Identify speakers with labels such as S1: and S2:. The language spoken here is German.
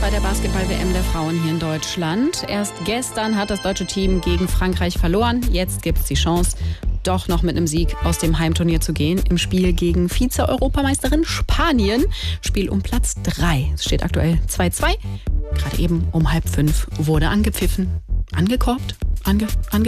S1: bei der Basketball-WM der Frauen hier in Deutschland. Erst gestern hat das deutsche Team gegen Frankreich verloren. Jetzt gibt es die Chance, doch noch mit einem Sieg aus dem Heimturnier zu gehen. Im Spiel gegen Vize-Europameisterin Spanien. Spiel um Platz 3. Es steht aktuell 2-2. Gerade eben um 4:30 wurde angepfiffen. Angekorbt?